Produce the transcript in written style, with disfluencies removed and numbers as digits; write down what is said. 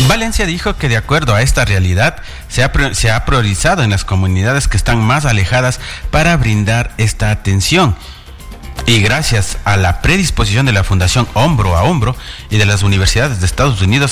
Valencia dijo que de acuerdo a esta realidad se ha priorizado en las comunidades que están más alejadas para brindar esta atención. Y gracias a la predisposición de la Fundación Hombro a Hombro y de las universidades de Estados Unidos,